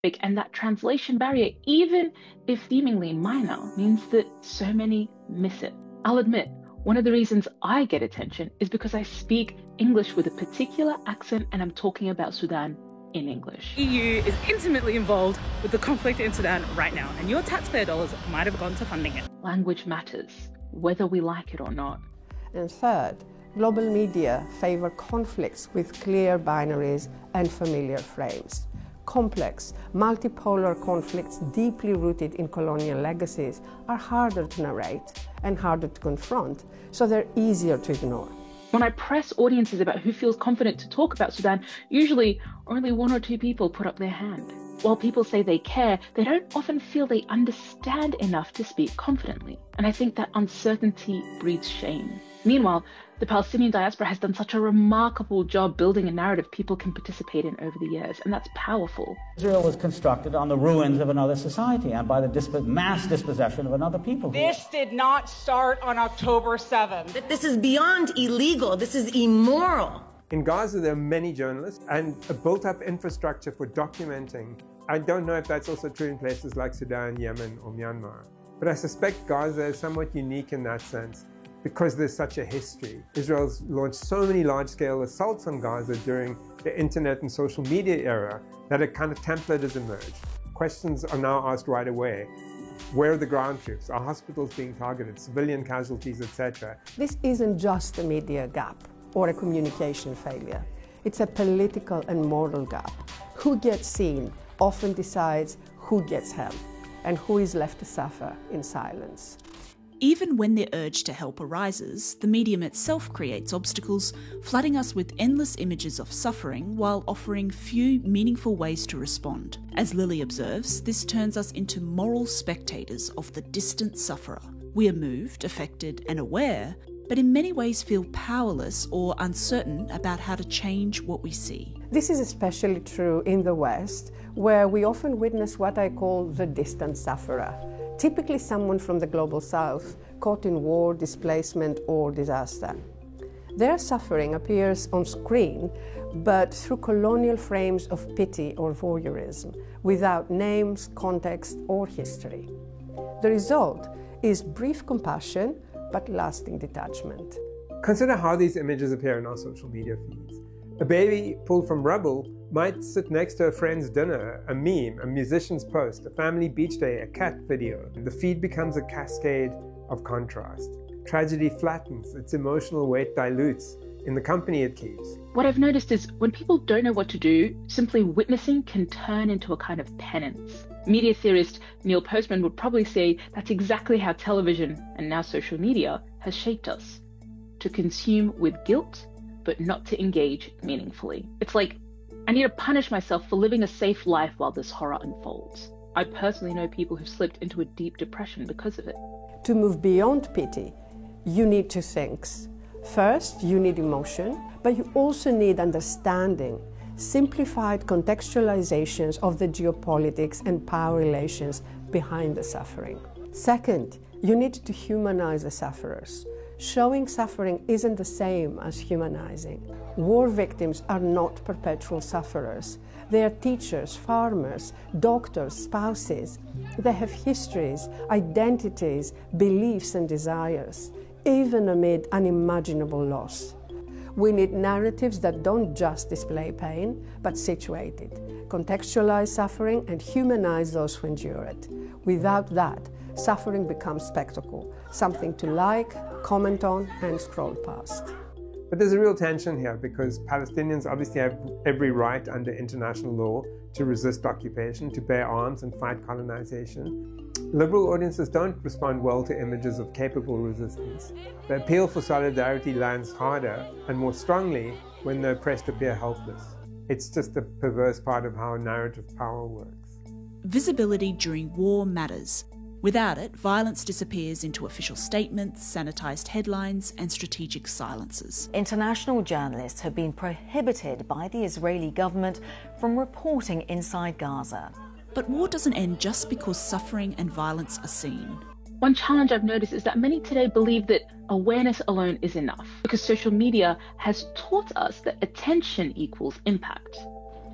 And that translation barrier, even if seemingly minor, means that so many miss it. I'll admit, one of the reasons I get attention is because I speak English with a particular accent and I'm talking about Sudan in English. EU is intimately involved with the conflict in Sudan right now, and your taxpayer dollars might have gone to funding it. Language matters, whether we like it or not. And third, global media favor conflicts with clear binaries and familiar frames. Complex, multipolar conflicts deeply rooted in colonial legacies are harder to narrate and harder to confront, so they're easier to ignore. When I press audiences about who feels confident to talk about Sudan, usually only one or two people put up their hand. While people say they care, they don't often feel they understand enough to speak confidently. And I think that uncertainty breeds shame. Meanwhile, the Palestinian diaspora has done such a remarkable job building a narrative people can participate in over the years, and that's powerful. Israel was constructed on the ruins of another society and by the mass dispossession of another people. This did not start on October 7th. That this is beyond illegal. This is immoral. In Gaza, there are many journalists and a built-up infrastructure for documenting. I don't know if that's also true in places like Sudan, Yemen, or Myanmar. But I suspect Gaza is somewhat unique in that sense, because there's such a history. Israel's launched so many large-scale assaults on Gaza during the internet and social media era that a kind of template has emerged. Questions are now asked right away. Where are the ground troops? Are hospitals being targeted? Civilian casualties, etc.? This isn't just a media gap or a communication failure. It's a political and moral gap. Who gets seen often decides who gets help and who is left to suffer in silence. Even when the urge to help arises, the medium itself creates obstacles, flooding us with endless images of suffering while offering few meaningful ways to respond. As Lily observes, this turns us into moral spectators of the distant sufferer. We are moved, affected, and aware, but in many ways feel powerless or uncertain about how to change what we see. This is especially true in the West, where we often witness what I call the distant sufferer. Typically someone from the global south, caught in war, displacement, or disaster. Their suffering appears on screen, but through colonial frames of pity or voyeurism, without names, context, or history. The result is brief compassion, but lasting detachment. Consider how these images appear in our social media feeds. A baby pulled from rubble might sit next to a friend's dinner, a meme, a musician's post, a family beach day, a cat video. The feed becomes a cascade of contrast. Tragedy flattens, its emotional weight dilutes in the company it keeps. What I've noticed is when people don't know what to do, simply witnessing can turn into a kind of penance. Media theorist Neil Postman would probably say that's exactly how television, and now social media, has shaped us. To consume with guilt, but not to engage meaningfully. It's like, I need to punish myself for living a safe life while this horror unfolds. I personally know people who've slipped into a deep depression because of it. To move beyond pity, you need two things. First, you need emotion, but you also need understanding, simplified contextualizations of the geopolitics and power relations behind the suffering. Second, you need to humanize the sufferers. Showing suffering isn't the same as humanizing. War victims are not perpetual sufferers. They are teachers, farmers, doctors, spouses. They have histories, identities, beliefs, and desires, even amid unimaginable loss. We need narratives that don't just display pain, but situate it, contextualize suffering, and humanize those who endure it. Without that, suffering becomes spectacle, something to like, comment on, and scroll past. But there's a real tension here because Palestinians obviously have every right under international law to resist occupation, to bear arms and fight colonization. Liberal audiences don't respond well to images of capable resistance. The appeal for solidarity lands harder and more strongly when the oppressed appear helpless. It's just a perverse part of how narrative power works. Visibility during war matters. Without it, violence disappears into official statements, sanitised headlines, and strategic silences. International journalists have been prohibited by the Israeli government from reporting inside Gaza. But war doesn't end just because suffering and violence are seen. One challenge I've noticed is that many today believe that awareness alone is enough, because social media has taught us that attention equals impact.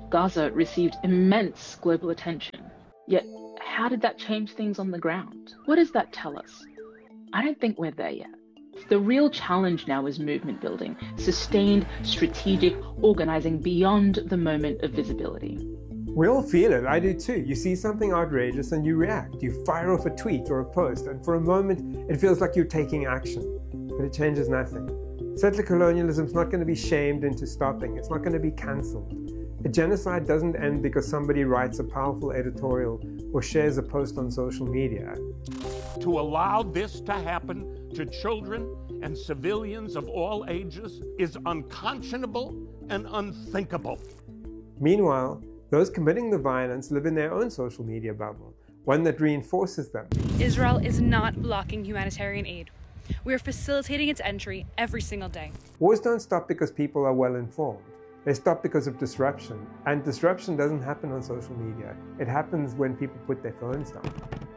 Gaza received immense global attention. Yet, how did that change things on the ground? What does that tell us? I don't think we're there yet. The real challenge now is movement building, sustained, strategic organizing beyond the moment of visibility. We all feel it, I do too. You see something outrageous and you react. You fire off a tweet or a post, and for a moment it feels like you're taking action, but it changes nothing. Settler colonialism is not going to be shamed into stopping. It's not going to be cancelled. A genocide doesn't end because somebody writes a powerful editorial or shares a post on social media. To allow this to happen to children and civilians of all ages is unconscionable and unthinkable. Meanwhile, those committing the violence live in their own social media bubble, one that reinforces them. Israel is not blocking humanitarian aid. We are facilitating its entry every single day. Wars don't stop because people are well informed. They stop because of disruption. And disruption doesn't happen on social media. It happens when people put their phones down.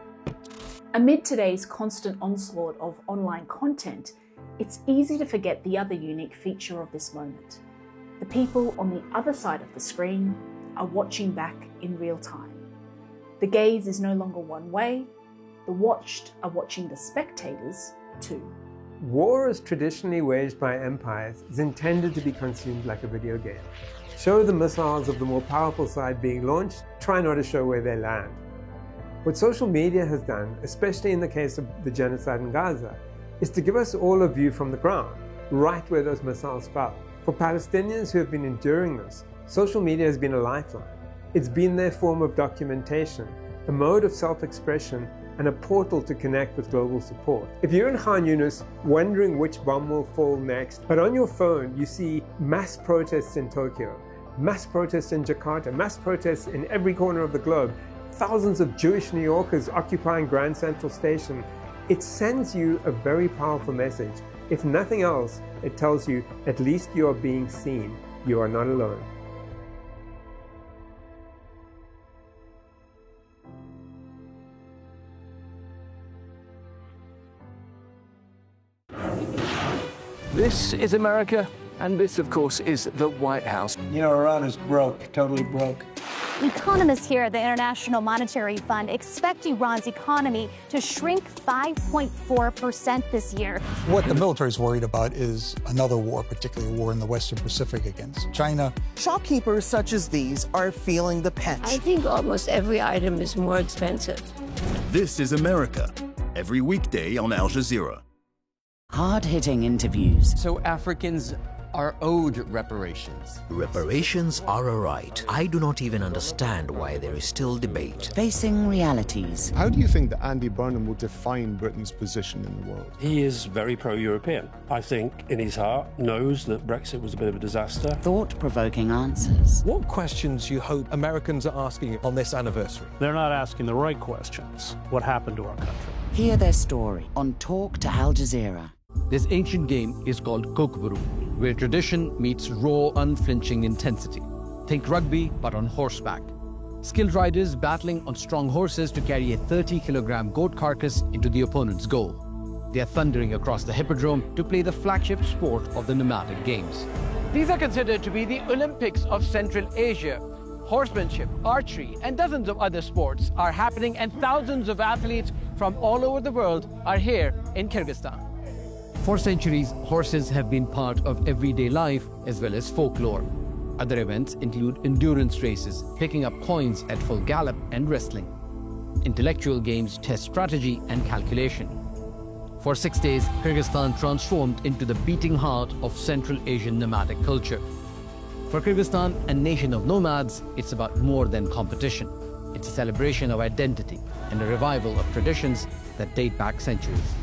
Amid today's constant onslaught of online content, it's easy to forget the other unique feature of this moment. The people on the other side of the screen are watching back in real time. The gaze is no longer one way. The watched are watching the spectators too. War is traditionally waged by empires is intended to be consumed like a video game. Show the missiles of the more powerful side being launched, try not to show where they land. What social media has done, especially in the case of the genocide in Gaza, is to give us all a view from the ground, right where those missiles fell. For Palestinians who have been enduring this, social media has been a lifeline. It's been their form of documentation, a mode of self-expression, and a portal to connect with global support. If you're in Khan Yunis wondering which bomb will fall next, but on your phone you see mass protests in Tokyo, mass protests in Jakarta, mass protests in every corner of the globe, thousands of Jewish New Yorkers occupying Grand Central Station, it sends you a very powerful message. If nothing else, it tells you at least you are being seen. You are not alone. This is America, and this, of course, is the White House. You know, Iran is broke, totally broke. Economists here at the International Monetary Fund expect Iran's economy to shrink 5.4% this year. What the military is worried about is another war, particularly a war in the Western Pacific against China. Shopkeepers such as these are feeling the pinch. I think almost every item is more expensive. This is America, every weekday on Al Jazeera. Hard-hitting interviews. So Africans are owed reparations. Reparations are a right. I do not even understand why there is still debate. Facing realities. How do you think that Andy Burnham will define Britain's position in the world? He is very pro-European. I think in his heart knows that Brexit was a bit of a disaster. Thought-provoking answers. What questions do you hope Americans are asking on this anniversary? They're not asking the right questions. What happened to our country? Hear their story on Talk to Al Jazeera. This ancient game is called Kokboru, where tradition meets raw, unflinching intensity. Think rugby, but on horseback. Skilled riders battling on strong horses to carry a 30-kilogram goat carcass into the opponent's goal. They are thundering across the hippodrome to play the flagship sport of the nomadic games. These are considered to be the Olympics of Central Asia. Horsemanship, archery, and dozens of other sports are happening, and thousands of athletes from all over the world are here in Kyrgyzstan. For centuries, horses have been part of everyday life as well as folklore. Other events include endurance races, picking up coins at full gallop, and wrestling. Intellectual games test strategy and calculation. For 6 days, Kyrgyzstan transformed into the beating heart of Central Asian nomadic culture. For Kyrgyzstan, a nation of nomads, it's about more than competition. It's a celebration of identity and a revival of traditions that date back centuries.